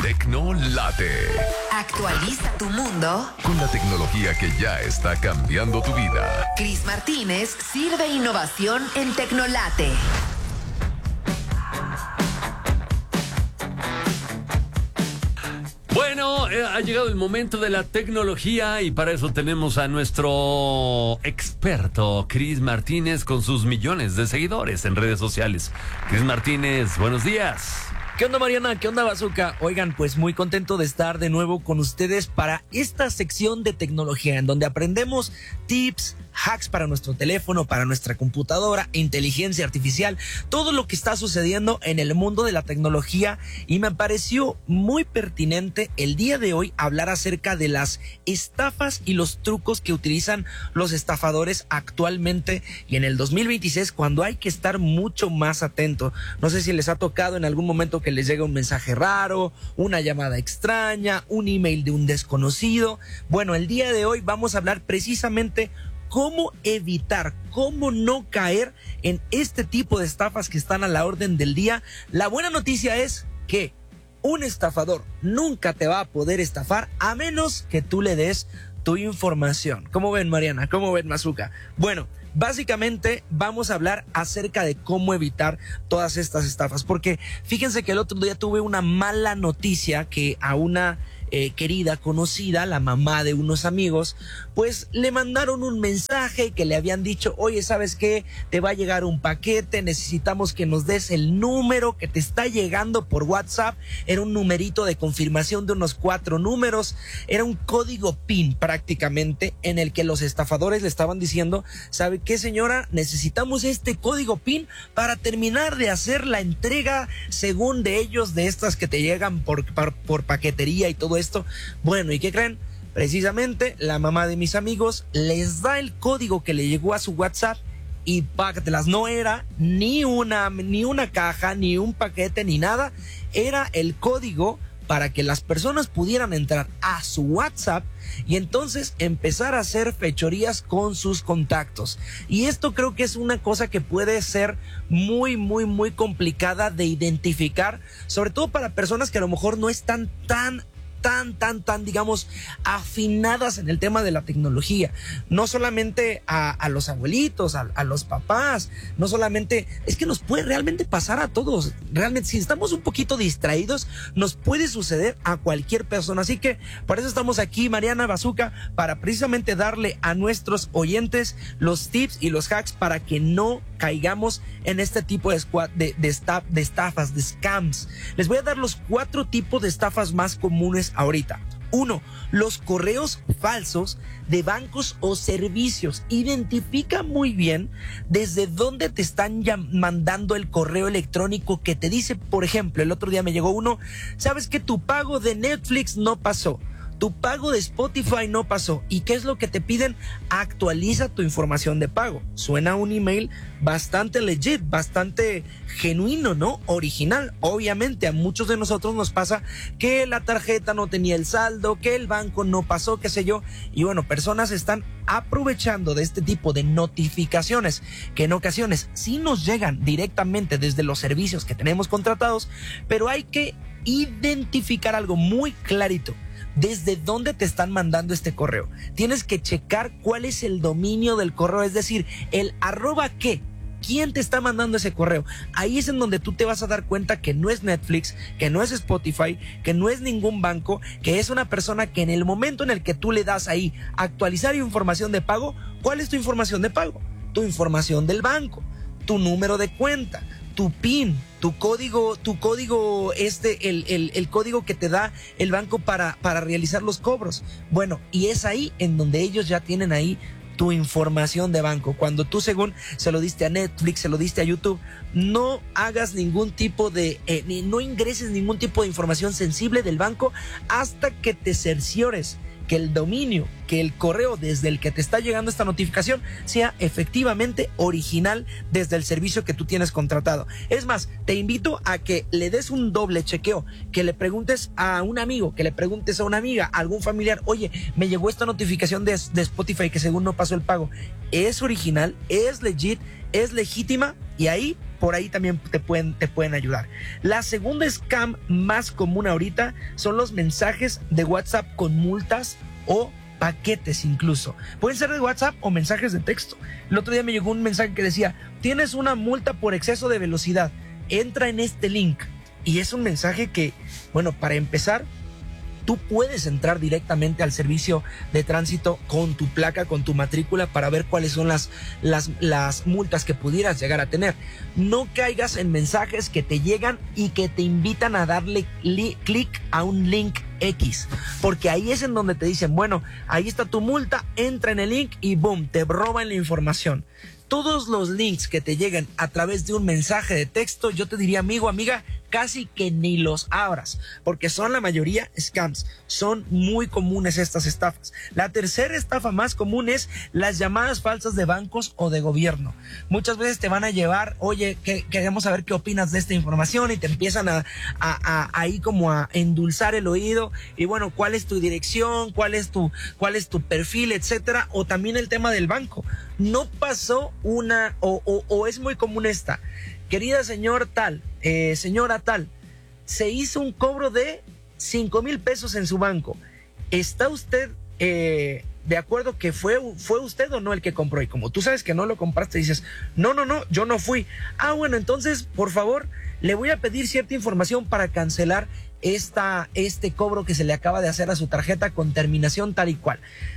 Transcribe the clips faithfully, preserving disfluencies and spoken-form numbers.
Tecnolate. Actualiza tu mundo Con la tecnología que ya está cambiando tu vida. Cris Martínez sirve innovación en Tecnolate. Bueno, eh, ha llegado el momento de la tecnología y para eso tenemos a nuestro experto, Cris Martínez, con sus millones de seguidores en redes sociales. Cris Martínez, buenos días. ¿Qué onda, Mariana? ¿Qué onda, Bazooka? Oigan, pues muy contento de estar de nuevo con ustedes para esta sección de tecnología en donde aprendemos tips, hacks para nuestro teléfono, para nuestra computadora, inteligencia artificial, todo lo que está sucediendo en el mundo de la tecnología, y me pareció muy pertinente el día de hoy hablar acerca de las estafas y los trucos que utilizan los estafadores actualmente y en el dos mil veintiséis, cuando hay que estar mucho más atento. No sé si les ha tocado en algún momento que les llega un mensaje raro, una llamada extraña, un email de un desconocido. Bueno, el día de hoy vamos a hablar precisamente cómo evitar, cómo no caer en este tipo de estafas que están a la orden del día. La buena noticia es que un estafador nunca te va a poder estafar a menos que tú le des tu información. ¿Cómo ven, Mariana? ¿Cómo ven, Bazooka? Bueno, básicamente vamos a hablar acerca de cómo evitar todas estas estafas, porque fíjense que el otro día tuve una mala noticia que a una eh, querida conocida, la mamá de unos amigos, pues le mandaron un mensaje que le habían dicho: oye, ¿sabes qué? Te va a llegar un paquete, necesitamos que nos des el número que te está llegando por WhatsApp. Era un numerito de confirmación de unos cuatro números, era un código PIN prácticamente, en el que los estafadores le estaban diciendo: ¿sabe qué, señora? Necesitamos este código PIN para terminar de hacer la entrega, según de ellos, de estas que te llegan por, por, por paquetería y todo esto. Bueno, ¿y qué creen? Precisamente la mamá de mis amigos les da el código que le llegó a su WhatsApp y págatelas. No era ni una, ni una caja, ni un paquete, ni nada. Era el código para que las personas pudieran entrar a su WhatsApp y entonces empezar a hacer fechorías con sus contactos. Y esto creo que es una cosa que puede ser muy, muy, muy complicada de identificar, sobre todo para personas que a lo mejor no están tan tan, tan, tan, digamos, afinadas en el tema de la tecnología. No solamente a, a los abuelitos, a, a los papás, no solamente, es que nos puede realmente pasar a todos. Realmente, si estamos un poquito distraídos, nos puede suceder a cualquier persona. Así que por eso estamos aquí, Mariana, Bazooka, para precisamente darle a nuestros oyentes los tips y los hacks para que no caigamos en este tipo de, squad, de, de, staff, de estafas, de scams. Les voy a dar los cuatro tipos de estafas más comunes ahorita. Uno, los correos falsos de bancos o servicios. Identifica muy bien desde dónde te están mandando el correo electrónico que te dice, por ejemplo, el otro día me llegó uno: ¿sabes que tu pago de Netflix no pasó? Tu pago de Spotify no pasó. ¿Y qué es lo que te piden? Actualiza tu información de pago. Suena un email bastante legit, bastante genuino, ¿no? Original. Obviamente a muchos de nosotros nos pasa que la tarjeta no tenía el saldo, que el banco no pasó, qué sé yo. Y bueno, personas están aprovechando de este tipo de notificaciones que en ocasiones sí nos llegan directamente desde los servicios que tenemos contratados, pero hay que identificar algo muy clarito. ¿Desde dónde te están mandando este correo? Tienes que checar cuál es el dominio del correo, es decir, el arroba qué. ¿Quién te está mandando ese correo? Ahí es en donde tú te vas a dar cuenta que no es Netflix, que no es Spotify, que no es ningún banco, que es una persona que en el momento en el que tú le das ahí actualizar información de pago, ¿cuál es tu información de pago? Tu información del banco, tu número de cuenta, tu PIN, tu código, tu código, este, el, el, el código que te da el banco para, para realizar los cobros. Bueno, y es ahí en donde ellos ya tienen ahí tu información de banco. Cuando tú, según se lo diste a Netflix, se lo diste a YouTube, no hagas ningún tipo de, eh, ni, no ingreses ningún tipo de información sensible del banco hasta que te cerciores que el dominio, que el correo desde el que te está llegando esta notificación sea efectivamente original desde el servicio que tú tienes contratado. Es más, te invito a que le des un doble chequeo, que le preguntes a un amigo, que le preguntes a una amiga, a algún familiar: oye, me llegó esta notificación de, de Spotify que según no pasó el pago. ¿Es original? ¿Es legit? ¿Es legítima? Y ahí, por ahí también te pueden, te pueden ayudar. La segunda scam más común ahorita son los mensajes de WhatsApp con multas o paquetes incluso. Pueden ser de WhatsApp o mensajes de texto. El otro día me llegó un mensaje que decía, tienes una multa por exceso de velocidad, entra en este link. Y es un mensaje que, bueno, para empezar, tú puedes entrar directamente al servicio de tránsito con tu placa, con tu matrícula, para ver cuáles son las, las, las multas que pudieras llegar a tener. No caigas en mensajes que te llegan y que te invitan a darle clic a un link X, porque ahí es en donde te dicen, bueno, ahí está tu multa, entra en el link y boom, te roban la información. Todos los links que te lleguen a través de un mensaje de texto, yo te diría, amigo, amiga, casi que ni los abras, porque son la mayoría scams. Son muy comunes estas estafas. La tercera estafa más común es las llamadas falsas de bancos o de gobierno. Muchas veces te van a llevar, oye, que, queremos saber qué opinas de esta información, y te empiezan a, a, a ahí como a endulzar el oído, y bueno, cuál es tu dirección, cuál es tu, cuál es tu perfil, etcétera. O también el tema del banco. No pasó una, o, o, o es muy común esta. Querida señor tal, eh, señora tal, se hizo un cobro de cinco mil pesos en su banco. ¿Está usted eh, de acuerdo que fue, fue usted o no el que compró? Y como tú sabes que no lo compraste, dices, no, no, no, yo no fui. Ah, bueno, entonces, por favor, le voy a pedir cierta información para cancelar esta, este cobro que se le acaba de hacer a su tarjeta con terminación tal y cual.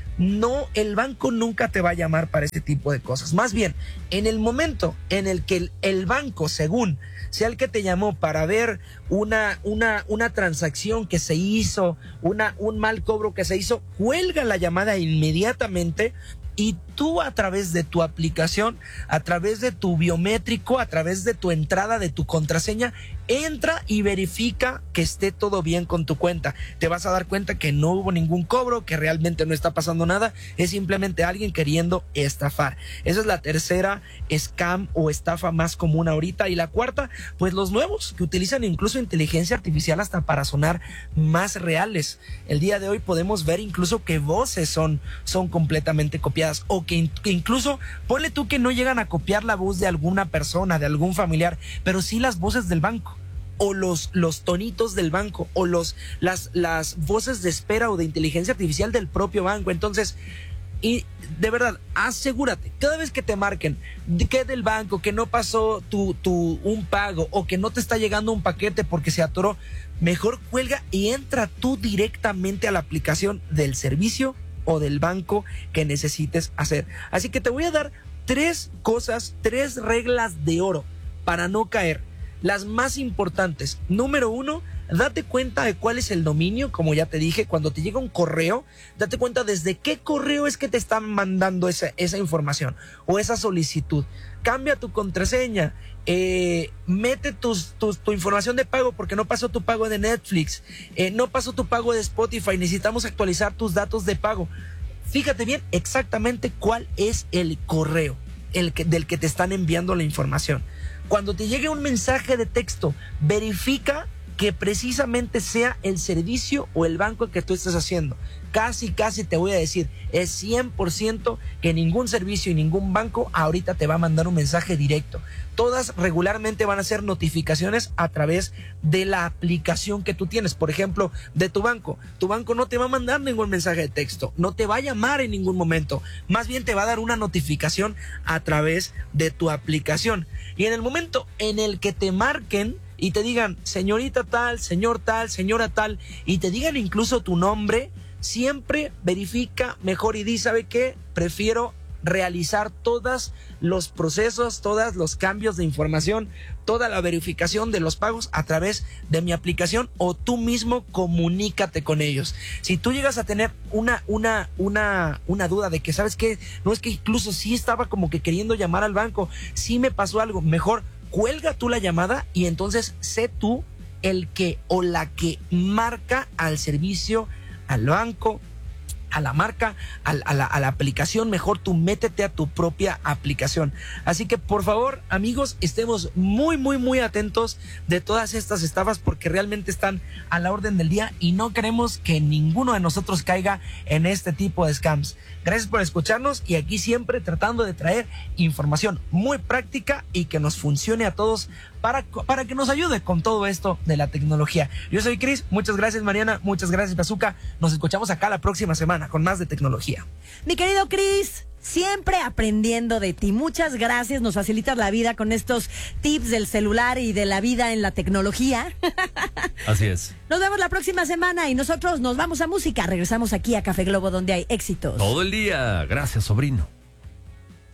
No, el banco nunca te va a llamar para este tipo de cosas. Más bien, en el momento en el que el, el banco, según sea el que te llamó para ver una, una, una transacción que se hizo, una, un mal cobro que se hizo, cuelga la llamada inmediatamente. Y tú, a través de tu aplicación, a través de tu biométrico, a través de tu entrada, de tu contraseña, entra y verifica que esté todo bien con tu cuenta. Te vas a dar cuenta que no hubo ningún cobro, que realmente no está pasando nada, es simplemente alguien queriendo estafar. Esa es la tercera scam o estafa más común ahorita. Y la cuarta, pues los nuevos, que utilizan incluso inteligencia artificial hasta para sonar más reales. El día de hoy podemos ver incluso que voces son, son completamente copiadas, o que, que incluso, ponle tú que no llegan a copiar la voz de alguna persona, de algún familiar, pero sí las voces del banco, o los, los tonitos del banco, o los, las, las voces de espera o de inteligencia artificial del propio banco. Entonces, y de verdad, asegúrate, cada vez que te marquen que del banco, que no pasó tu, tu, un pago, o que no te está llegando un paquete porque se atoró, mejor cuelga y entra tú directamente a la aplicación del servicio o del banco que necesites hacer. Así que te voy a dar tres cosas, tres reglas de oro para no caer. Las más importantes. Número uno, date cuenta de cuál es el dominio. Como ya te dije, cuando te llega un correo, date cuenta desde qué correo es que te están mandando esa, esa información o esa solicitud. Cambia tu contraseña, eh, mete tus, tus, tu información de pago, porque no pasó tu pago de Netflix, eh, no pasó tu pago de Spotify, necesitamos actualizar tus datos de pago. Fíjate bien exactamente cuál es el correo el que, del que te están enviando la información. Cuando te llegue un mensaje de texto, verifica que precisamente sea el servicio o el banco que tú estés haciendo. Casi, casi te voy a decir, es cien por ciento que ningún servicio y ningún banco ahorita te va a mandar un mensaje directo. Todas regularmente van a ser notificaciones a través de la aplicación que tú tienes. Por ejemplo, de tu banco. Tu banco no te va a mandar ningún mensaje de texto, no te va a llamar en ningún momento. Más bien te va a dar una notificación a través de tu aplicación. Y en el momento en el que te marquen y te digan, señorita tal, señor tal, señora tal, y te digan incluso tu nombre, siempre verifica mejor y di, ¿sabe qué? Prefiero realizar todos los procesos, todos los cambios de información, toda la verificación de los pagos a través de mi aplicación, o tú mismo comunícate con ellos. Si tú llegas a tener una, una, una, una duda de que, ¿sabes qué? No, es que incluso sí estaba como que queriendo llamar al banco, sí me pasó algo, mejor cuelga tú la llamada y entonces sé tú el que o la que marca al servicio, al banco, a la marca, a, a, la, a la aplicación, mejor tú métete a tu propia aplicación. Así que por favor, amigos, estemos muy, muy, muy atentos de todas estas estafas porque realmente están a la orden del día y no queremos que ninguno de nosotros caiga en este tipo de scams. Gracias por escucharnos y aquí siempre tratando de traer información muy práctica y que nos funcione a todos para, para que nos ayude con todo esto de la tecnología. Yo soy Chris, muchas gracias Mariana, muchas gracias Bazooka. Nos escuchamos acá la próxima semana con más de tecnología. Mi querido Chris, siempre aprendiendo de ti. Muchas gracias, nos facilitas la vida con estos tips del celular y de la vida en la tecnología. Así es. Nos vemos la próxima semana y nosotros nos vamos a música. Regresamos aquí a Café Globo donde hay éxitos. Todo el día. Gracias, sobrino.